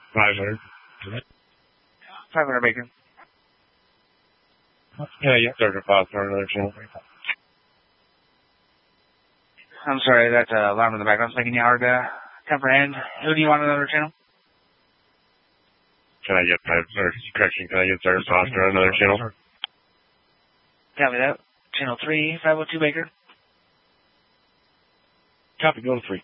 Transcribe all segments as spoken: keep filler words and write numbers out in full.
five hundred. five hundred Baker. Yeah, yeah. thirty-five for another channel. I'm sorry, that uh, alarm in the background's making you hard to comprehend. Who do you want on another channel? Can I get five, or correction, can I get thirty-five for another channel? Copy that. Channel three, five oh two Baker. Copy, go to three.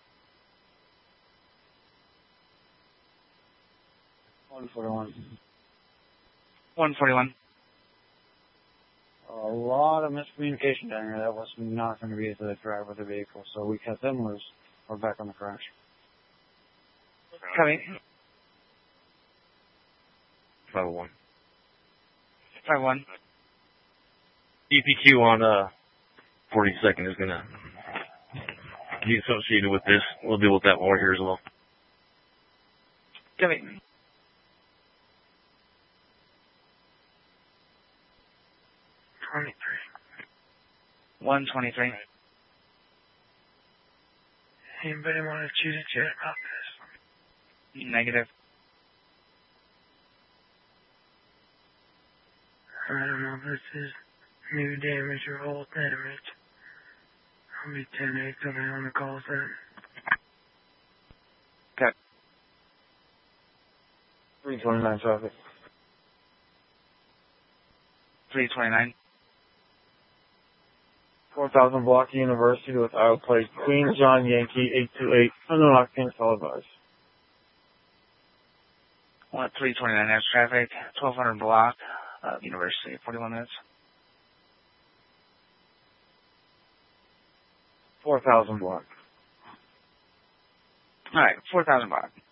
one forty-one. one forty-one. A lot of miscommunication down here. That was not going to be the driver of the vehicle, so we cut them loose. We're back on the crash. Copy. five oh one. five one. E P Q on uh, forty-second is going to be associated with this. We'll deal with that more here as well. Copy. twenty-three. one twenty-three. Anybody want to choose a chat about this? Negative. I don't know if this is new damage or old damage. I'll be ten eight coming on the call center. Cut. three twenty-nine traffic. three twenty-nine. four thousand Block University with Iowa plate Queen John Yankee eight two eight. Unknown occupant, solid advice. One three twenty-nine F traffic. twelve hundred block. Uh, University. forty-one minutes. four thousand Block. Alright, four thousand block.